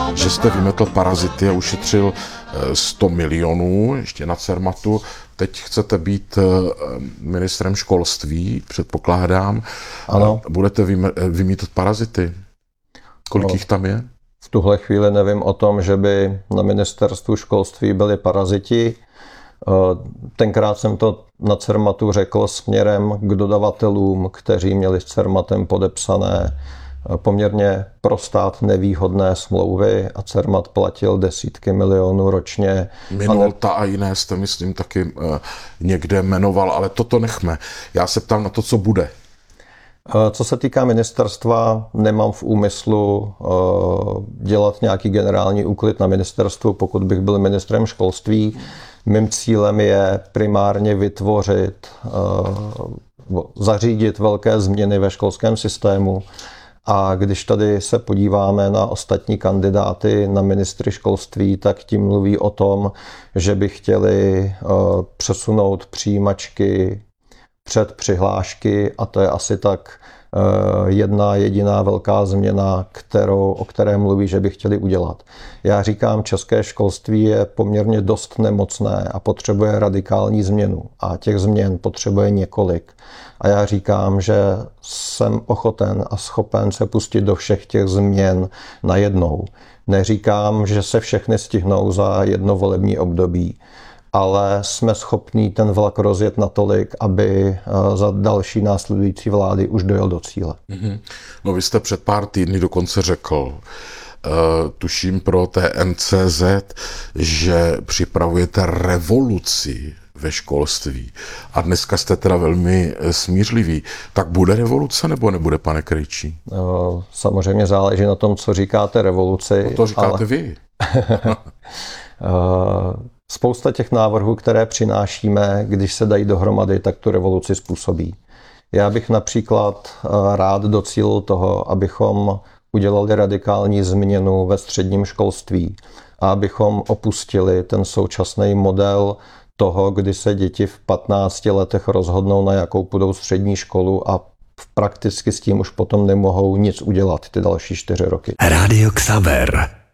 že jste vymetl parazity a ušetřil 100 milionů ještě na Cermatu. Teď chcete být ministrem školství, předpokládám. Ano. Budete vymítat parazity? Kolik jich tam je? V tuhle chvíli nevím o tom, že by na ministerstvu školství byli paraziti. Tenkrát jsem to na Cermatu řekl směrem k dodavatelům, kteří měli s Cermatem podepsané poměrně pro stát nevýhodné smlouvy a Cermat platil desítky milionů ročně. Minolta a jiné jste, myslím, taky někde jmenoval, ale toto nechme. Já se ptám na to, co bude. Co se týká ministerstva, nemám v úmyslu dělat nějaký generální úklid na ministerstvu, pokud bych byl ministrem školství. Mým cílem je primárně vytvořit, zařídit velké změny ve školském systému. A když tady se podíváme na ostatní kandidáty na ministry školství, tak ti mluví o tom, že by chtěli přesunout přijímačky před přihlášky a to je asi tak jedna jediná velká změna, o které mluví, že by chtěli udělat. Já říkám, české školství je poměrně dost nemocné a potřebuje radikální změnu a těch změn potřebuje několik. A já říkám, že jsem ochoten a schopen se pustit do všech těch změn najednou. Neříkám, že se všechny stihnou za jedno volební období, ale jsme schopní ten vlak rozjet natolik, aby za další následující vlády už dojel do cíle. No vy jste před pár týdny dokonce řekl, tuším pro TNCZ, že připravujete revoluci ve školství. A dneska jste teda velmi smířliví. Tak bude revoluce nebo nebude, pane Krejčí? Samozřejmě záleží na tom, co říkáte revoluci. No to říkáte vy. Spousta těch návrhů, které přinášíme, když se dají dohromady, tak tu revoluci způsobí. Já bych například rád docílil toho, abychom udělali radikální změnu ve středním školství a abychom opustili ten současný model toho, kdy se děti v 15 letech rozhodnou, na jakou půjdou střední školu a prakticky s tím už potom nemohou nic udělat ty další 4 roky. Rádio Xaver.